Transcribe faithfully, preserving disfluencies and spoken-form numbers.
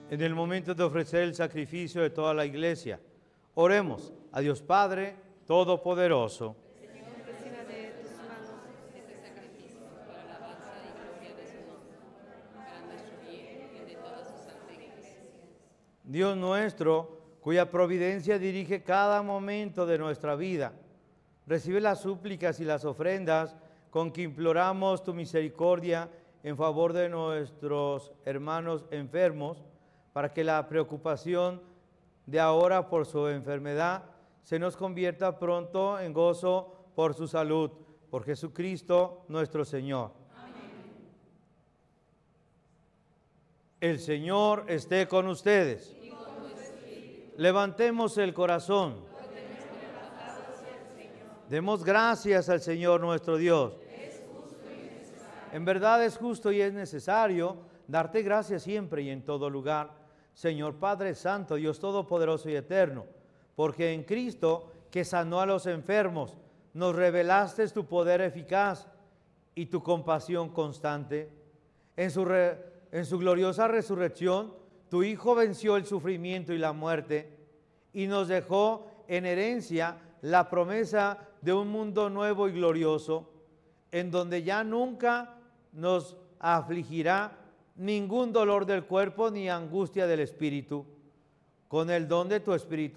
En el momento de ofrecer el sacrificio de toda la iglesia, oremos a Dios Padre Todopoderoso. Señor, reciba de tus manos este sacrificio para la alabanza y gloria de su nombre, para nuestro bien y el de toda su santa iglesia. Dios nuestro, cuya providencia dirige cada momento de nuestra vida, recibe las súplicas y las ofrendas con que imploramos tu misericordia en favor de nuestros hermanos enfermos, para que la preocupación de ahora por su enfermedad se nos convierta pronto en gozo por su salud. Por Jesucristo nuestro Señor. Amén. El Señor esté con ustedes. Y con tu espíritu. Levantemos el corazón. Lo tenemos levantado hacia el Señor. Demos gracias al Señor nuestro Dios. Es justo y necesario. En verdad es justo y es necesario darte gracias siempre y en todo lugar, Señor Padre Santo, Dios Todopoderoso y Eterno, porque en Cristo, que sanó a los enfermos, nos revelaste tu poder eficaz y tu compasión constante. En su, re, en su gloriosa resurrección, tu Hijo venció el sufrimiento y la muerte y nos dejó en herencia la promesa de un mundo nuevo y glorioso, en donde ya nunca nos afligirá ningún dolor del cuerpo ni angustia del espíritu. Con el don de tu Espíritu